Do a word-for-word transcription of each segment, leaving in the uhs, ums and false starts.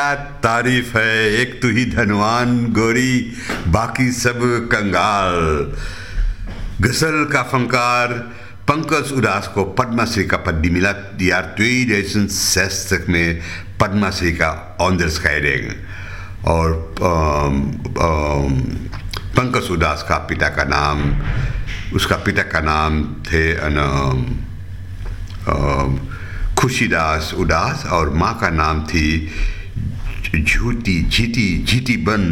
क्या तारीफ है, एक तू ही धनवान गोरी, बाकी सब कंगाल। गजल का फनकार पंकज उदास को पद्मश्री का पद मिला यार tweeduizend में पद्मश्री का ऑनर्सकाइडिंग। और अम, अम, पंकज उदास का पिता का नाम उसका पिता का नाम थे अम, अम, खुशीदास उदास और माँ का नाम थी झूठी जीती जीती बन।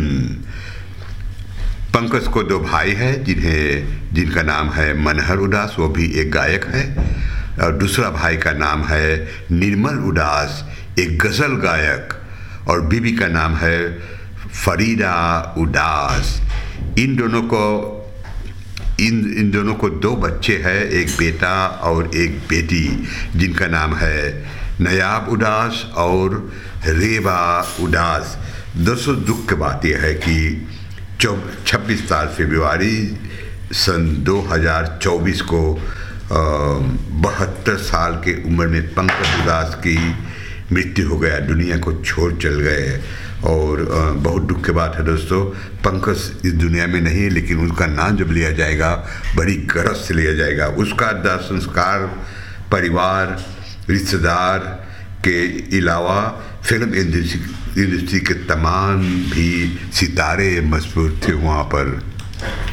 पंकज को दो भाई हैं जिन्हें जिनका नाम है मनहर उदास, वो भी एक गायक है, और दूसरा भाई का नाम है निर्मल उदास, एक गज़ल गायक, और बीबी का नाम है फरीदा उदास। इन दोनों को इन इन दोनों को दो बच्चे हैं, एक बेटा और एक बेटी, जिनका नाम है नयाब उदास और रेवा उदास। दोस्तों, दुख की बात यह है कि छब्बीस तारीख फरवरी सन दो हज़ार चौबीस को बहत्तर साल के उम्र में पंकज उदास की मृत्यु हो गया, दुनिया को छोड़ चल गए। और बहुत दुख की बात है दोस्तों, पंकज इस दुनिया में नहीं है, लेकिन उनका नाम जब लिया जाएगा बड़ी गरज से लिया जाएगा। उसका दाह संस्कार परिवार, रिश्तेदार के अलावा फिल्म इंडस्ट्री इंडस्ट्री के तमाम भी सितारे मशहूर थे वहाँ पर।